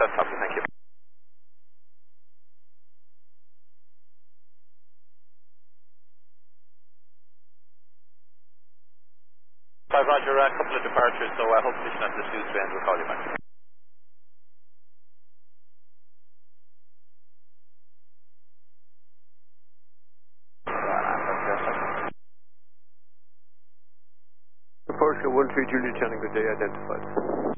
copy, thank you. 5 Roger, a couple of departures, so hopefully it's not the Suits band, we'll call you back. Departure 13 Juliet Channing, good day, identified.